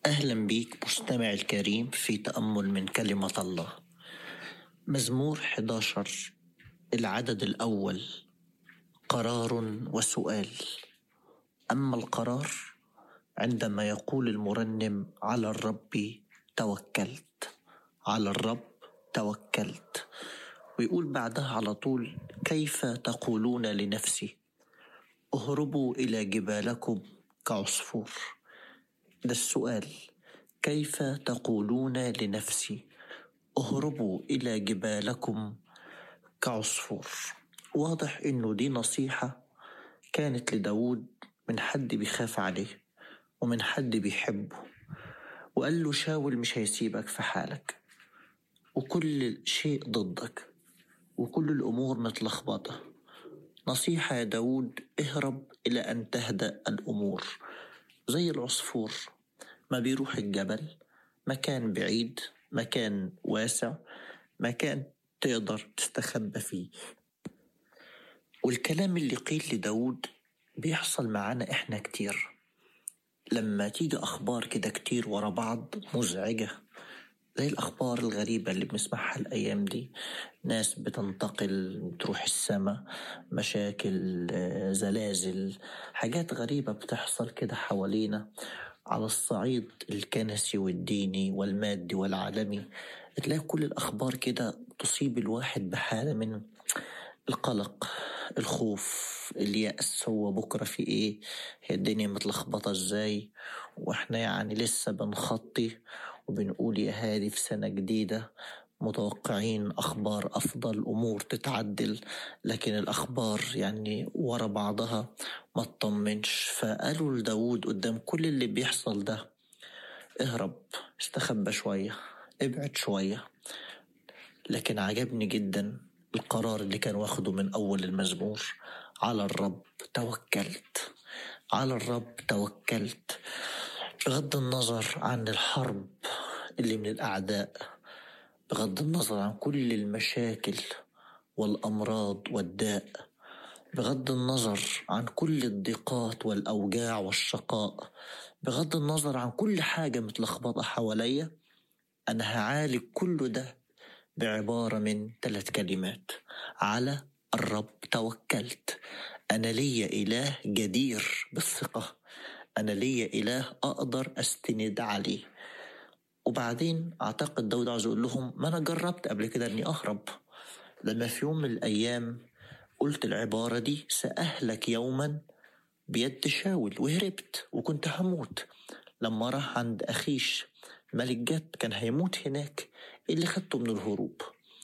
أهلا بيك مستمع الكريم في تأمل من كلمة الله. مزمور 11 العدد الأول: قرار وسؤال. أما القرار عندما يقول المرنم: على الرب توكلت، على الرب توكلت، ويقول بعدها على طول: كيف تقولون لنفسي اهربوا إلى جبالكم كعصفور. ده السؤال: كيف تقولون لنفسي اهربوا إلى جبالكم كعصفور. واضح إنه دي نصيحة كانت لداود من حد بيخاف عليه ومن حد بيحبه، وقال له: شاول مش هيسيبك في حالك، وكل شيء ضدك، وكل الأمور متلخبطة. نصيحة يا داود: اهرب إلى أن تهدأ الأمور. زي العصفور ما بيروح الجبل، مكان بعيد، مكان واسع، مكان تقدر تستخبى فيه. والكلام اللي قيل لداود بيحصل معانا إحنا كتير. لما تيجي أخبار كده كتير ورا بعض مزعجة، زي الأخبار الغريبة اللي بنسمعها الأيام دي، ناس بتنتقل تروح السماء، مشاكل، زلازل، حاجات غريبة بتحصل كده حوالينا على الصعيد الكنسي والديني والمادي والعالمي. تلاقي كل الأخبار كده تصيب الواحد بحالة من القلق، الخوف، اليأس. هو بكرة في ايه؟ هي الدنيا متلخبطة ازاي؟ واحنا يعني لسه بنخطي وبنقول يا هادي في سنة جديدة، متوقعين أخبار أفضل، أمور تتعدل، لكن الأخبار يعني ورا بعضها ما تطمنش. فقالوا لداود قدام كل اللي بيحصل ده: اهرب، استخبى شوية، ابعد شوية. لكن عجبني جدا القرار اللي كان واخده من أول المزمور: على الرب توكلت، على الرب توكلت. بغض النظر عن الحرب اللي من الأعداء، بغض النظر عن كل المشاكل والأمراض والداء، بغض النظر عن كل الضيقات والأوجاع والشقاء، بغض النظر عن كل حاجة متلخبطة حواليا، أنا هعالج كل ده بعبارة من 3 كلمات: على الرب توكلت. أنا لي إله جدير بالثقة، أنا لي إله أقدر أستند عليه. وبعدين أعتقد داود عاوز يقول لهم: ما أنا جربت قبل كده أني أهرب. لما في يوم من الأيام قلت العبارة دي: سأهلك يوما بيد شاول، وهربت وكنت هموت. لما راح عند أخيش ملك جد كان هيموت هناك، اللي خدته من الهروب.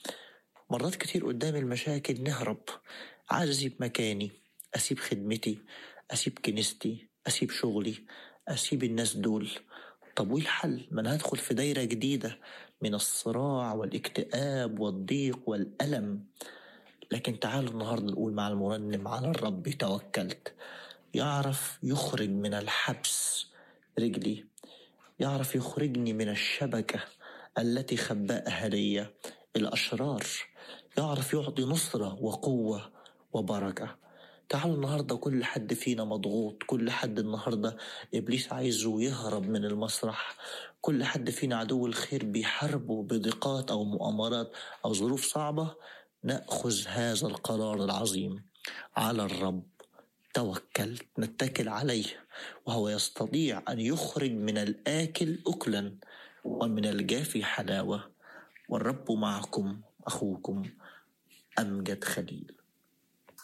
مرات كتير قدام المشاكل نهرب، عايز أسيب مكاني، أسيب خدمتي، أسيب كنيستي، أسيب شغلي، أسيب الناس دول. طب وإيه الحل؟ ما أنا هدخل في دايرة جديدة من الصراع والاكتئاب والضيق والألم. لكن تعالوا النهاردة نقول مع المرنم: على الرب توكلت. يعرف يخرج من الحبس رجلي، يعرف يخرجني من الشبكة التي خبأها لي الأشرار، يعرف يعطي نصرة وقوة وبركة. تعالوا النهاردة كل حد فينا مضغوط، كل حد النهاردة إبليس عايزه يهرب من المسرح، كل حد فينا عدو الخير بيحاربه بضيقات أو مؤامرات أو ظروف صعبة. نأخذ هذا القرار العظيم: على الرب توكلت، نتكل عليه، وهو يستطيع أن يخرج من الآكل أكلا ومن الجافي حلاوة. والرب معكم، أخوكم أمجد خليل.